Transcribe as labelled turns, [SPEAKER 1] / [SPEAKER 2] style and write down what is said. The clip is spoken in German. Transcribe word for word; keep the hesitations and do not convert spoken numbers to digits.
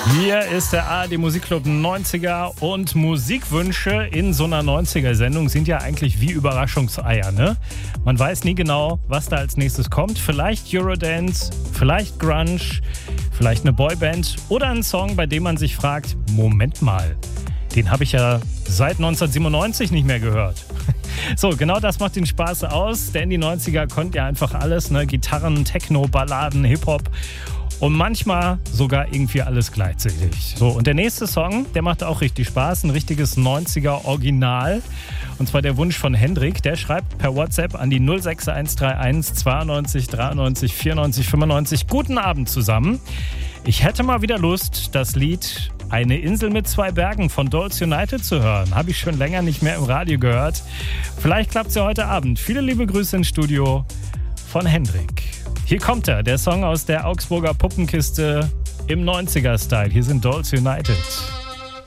[SPEAKER 1] Hier ist der A R D Musikclub neunziger und Musikwünsche in so einer neunziger-Sendung sind ja eigentlich wie Überraschungseier, ne? Man weiß nie genau, was da als nächstes kommt. Vielleicht Eurodance, vielleicht Grunge, vielleicht eine Boyband oder ein Song, bei dem man sich fragt, Moment mal, den habe ich ja seit neunzehnhundertsiebenundneunzig nicht mehr gehört. So, genau das macht den Spaß aus, denn die neunziger konnten ja einfach alles, ne? Gitarren, Techno, Balladen, Hip-Hop. Und manchmal sogar irgendwie alles gleichzeitig. So, und der nächste Song, der macht auch richtig Spaß. Ein richtiges neunziger-Original. Und zwar der Wunsch von Hendrik. Der schreibt per WhatsApp an die null sechs eins drei eins zweiundneunzig dreiundneunzig vierundneunzig fünfundneunzig. Guten Abend zusammen. Ich hätte mal wieder Lust, das Lied Eine Insel mit zwei Bergen von Dolls United zu hören. Habe ich schon länger nicht mehr im Radio gehört. Vielleicht klappt es ja heute Abend. Viele liebe Grüße ins Studio von Hendrik. Hier kommt er, der Song aus der Augsburger Puppenkiste im neunziger-Style. Hier sind Dolls United.